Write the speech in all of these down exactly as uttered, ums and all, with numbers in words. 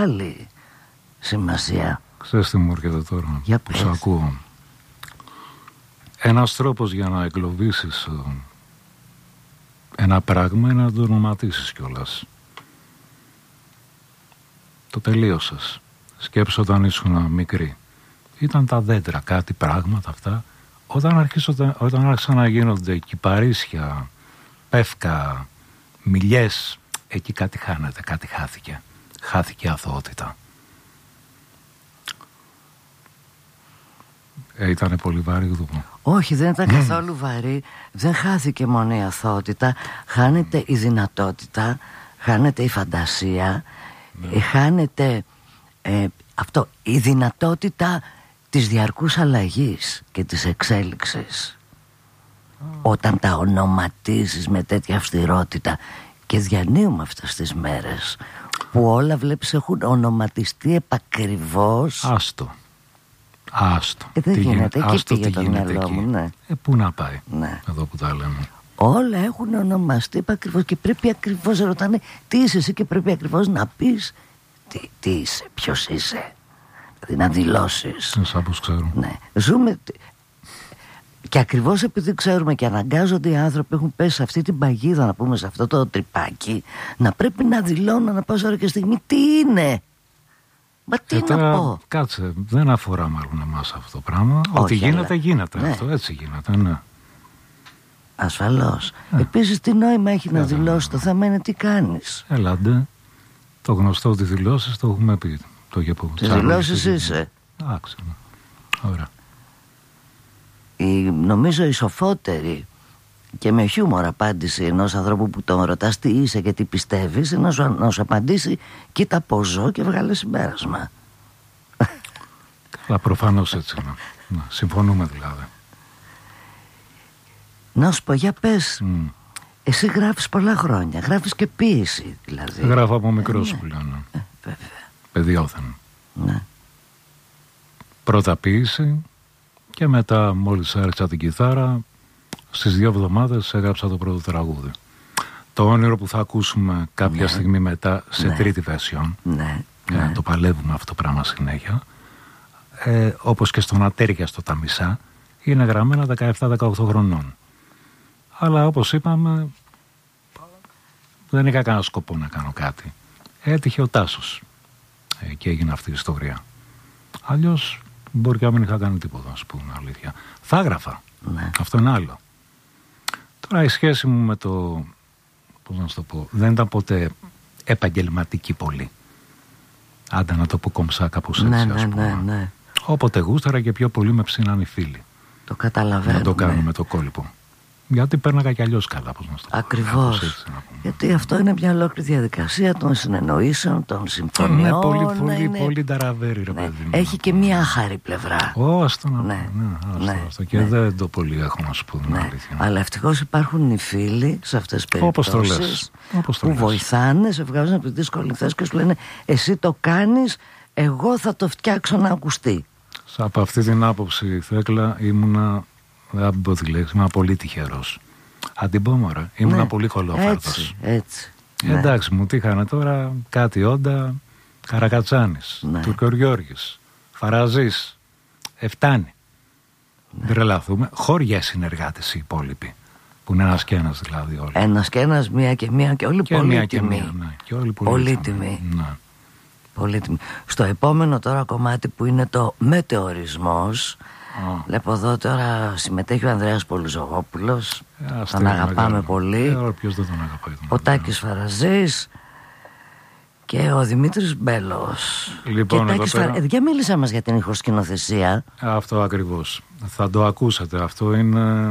μεγάλη σημασία. Ξέρεις τι μου έρχεται τώρα, για που σ' ακούω. Ένας τρόπος για να εγκλωβίσεις ένα πράγμα είναι να το ονοματίσεις κιόλας. Το τελείωσες. Σκέψου όταν ήσουν μικρή. Ήταν τα δέντρα, κάτι πράγματα αυτά. Όταν, αρχίσω, όταν άρχισαν να γίνονται κυπαρίσια, πεύκα, μιλιές, εκεί κάτι χάνεται, κάτι χάθηκε. Χάθηκε η αθωότητα. Ε, ήτανε πολύ βαρύ εδώ. Όχι, δεν ήταν καθόλου βαρύ. Δεν χάθηκε μόνο η αθωότητα. Χάνεται η δυνατότητα, χάνεται η φαντασία, mm. χάνεται ε, αυτό, η δυνατότητα της διαρκούς αλλαγής και της εξέλιξης. Mm. Όταν τα ονοματίζεις με τέτοια αυστηρότητα, και διανύουμε αυτές τις μέρες που όλα βλέπεις έχουν ονοματιστεί επακριβώς. Άστο. Άστο. Ε, δεν τι γίνεται, εκεί άστο πήγε τι το μυαλό μου, ναι. Ε, πού να πάει, ναι. Εδώ που τα λέμε. Όλα έχουν ονομαστεί ακριβώς και πρέπει ακριβώς να ρωτάνε τι είσαι εσύ και πρέπει ακριβώς να πεις τι, τι είσαι, ποιος είσαι. Δηλαδή να δηλώσεις. Ε, σαν πως ξέρω. Ναι. Ζούμε... Και ακριβώς επειδή ξέρουμε και αναγκάζονται οι άνθρωποι που έχουν πέσει σε αυτή την παγίδα, να πούμε, σε αυτό το τρυπάκι, να πρέπει να δηλώνω να πάω ώρα και στιγμή τι είναι. Μα τι ε, να τώρα, πω. Κάτσε, δεν αφορά μάλλον εμάς αυτό το πράγμα. Όχι, Ό,τι γίνεται, αλλά... γίνεται ναι. αυτό. Έτσι γίνεται, ναι. Ασφαλώς. Ε. Επίσης, τι νόημα έχει να δηλώσει, το θέμα είναι τι κάνεις. Ελάτε. Το γνωστό ότι δηλώσεις το έχουμε πει. Το τις δηλώσεις είσαι. Εντάξει. Ωραία. Η, νομίζω η σοφότερη και με χιούμορ απάντηση ενός ανθρώπου που τον ρωτάς τι είσαι και τι πιστεύεις είναι να σου, να σου απαντήσει κοίτα πως ζω και βγάλε συμπέρασμα. Καλά, προφανώς έτσι είναι. Να, συμφωνούμε δηλαδή. Να σου πω, για πες, mm. εσύ γράφεις πολλά χρόνια, γράφεις και ποίηση δηλαδή. Γράφω από μικρός ε, που λένε. Ε, βέβαια. Παιδιόθεν. Ναι. Πρώτα ποίηση και μετά μόλις έριξα την κιθάρα στις δύο εβδομάδες έγραψα το πρώτο τραγούδι. Το όνειρο που θα ακούσουμε κάποια ναι. στιγμή μετά σε ναι. τρίτη version. Ναι. Για να ναι. το παλεύουμε αυτό το πράγμα συνέχεια. Ε, όπως και στον Ατέριαστο τα μισά είναι γραμμένα δεκαεπτά δεκαοκτώ χρονών. Αλλά όπως είπαμε δεν είχα κανένα σκοπό να κάνω κάτι. Έτυχε ο Τάσος ε, και έγινε αυτή η ιστορία. Αλλιώς μπορεί και να μην είχα κάνει τίποτα, να σου πούμε αλήθεια. Θα έγραφα. Ναι. Αυτό είναι άλλο. Τώρα η σχέση μου με το, πώς να σου το πω, δεν ήταν ποτέ επαγγελματική πολύ. Άντε να το πω κομψά κάπως έτσι, ναι, ας πούμε. Ναι, ναι. Όποτε γούσταρα και πιο πολύ με ψήναν οι φίλοι. Το καταλαβαίνω. Να το κάνουμε με το κόλπο. Γιατί πέρναγα κι αλλιώς καλά, πώς να το πω. Ακριβώς. Έτσι, γιατί αυτό είναι μια ολόκληρη διαδικασία των συνεννοήσεων, των συμφωνιών. Ναι, πολύ, πολύ, είναι... πολύ ταραβέρι, ρε ναι. παιδί μου. Έχει και μια άχαρη πλευρά. Ω, αυτό να ναι. πω. Ναι, άστο, ναι. άστο. Και ναι. δεν το πολύ έχω να σου πω. Ναι. Αλλά ευτυχώς υπάρχουν οι φίλοι σε αυτές τις περιπτώσεις. Όπως το λες. Όπως το που λες. Βοηθάνε, σε βγάζουν από τη δύσκολη θέση και σου λένε εσύ το κάνεις, εγώ θα το φτιάξω να ακουστεί. Από αυτή την άποψη, Θέκλα, ήμουνα, δεν πω τη λέξη, ήμουνα πολύ τυχερός. Αντιμπόμορα, ήμουνα ναι. πολύ κολόφαρτος. Έτσι, έτσι. Ε, εντάξει, μου τύχανε τώρα κάτι όντα, Καρακατσάνης, ναι. Τουρκογιώργης, Φαραζής, Εφτάνη. Ναι. Δεν τρελαθούμε, χώρια συνεργάτες οι υπόλοιποι. Που είναι ένας και ένας δηλαδή όλοι. Ένας και ένας, μία και μία και όλοι και πολύ μία τιμή. Και μία, ναι. Και όλοι πολύ, πολύ τιμή. τιμή. Ναι. Πολύ τιμή. Στο επόμενο τώρα κομμάτι που είναι το μετεωρισμός, oh. βλέπω εδώ τώρα συμμετέχει ο Ανδρέας Πολυζωγόπουλος. Yeah, τον αγαπάμε μεγάλο. πολύ. Yeah, ποιος δεν τον αγαπάει, τον ο Τάκης Φαραζής και ο Δημήτρης Μπέλος. Λοιπόν, και Τάκης πέρα... Φαρα... Για μίλησά μας για την ηχοσκηνοθεσία. Αυτό ακριβώς. Θα το ακούσατε. Αυτό είναι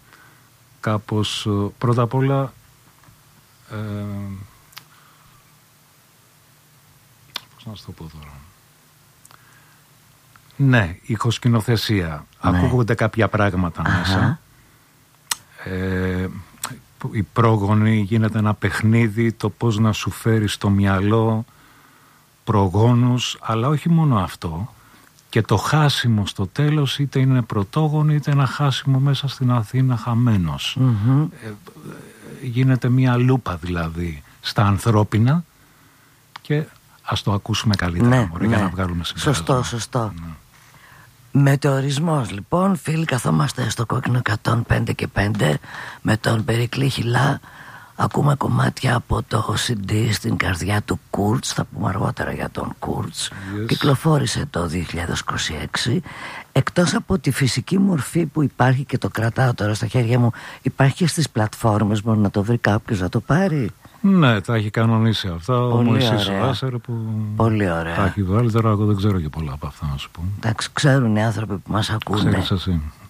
κάπως πρώτα απ' όλα ε, πώς να σου το πω τώρα. Ναι, ηχοσκηνοθεσία. Ναι. Ακούγονται κάποια πράγματα uh-huh. μέσα. Ε, η πρόγονη γίνεται ένα παιχνίδι, το πώς να σου φέρει στο μυαλό προγόνους, αλλά όχι μόνο αυτό. Και το χάσιμο στο τέλος είτε είναι πρωτόγονη είτε ένα χάσιμο μέσα στην Αθήνα χαμένος. Mm-hmm. Ε, γίνεται μια λούπα δηλαδή στα ανθρώπινα και ας το ακούσουμε καλύτερα, ναι, μωρέ, ναι. για να βγάλουμε συμπέρασμα. Σωστό, σωστό. Ναι. Μετεωρισμός λοιπόν, φίλοι, καθόμαστε στο Κόκκινο εκατόν πέντε και πέντε με τον Περικλή Χιλά. Ακούμε κομμάτια από το σι ντι στην καρδιά του Κούρτς. Θα πούμε αργότερα για τον Κούρτς. Yes. Κυκλοφόρησε το δύο χιλιάδες είκοσι έξι. Εκτός από τη φυσική μορφή που υπάρχει και το κρατάω τώρα στα χέρια μου, υπάρχει και στις πλατφόρμες, μπορεί να το βρει κάποιος να το πάρει? Ναι, τα έχει κανονίσει αυτά ο Μωυσής ο Άσερ που πολύ ωραία. Τα έχει βάλει. Τώρα εγώ δεν ξέρω και πολλά από αυτά, να σου πω. Εντάξει, ξέρουν οι άνθρωποι που μας ακούνε. Ξέρεις εσύ.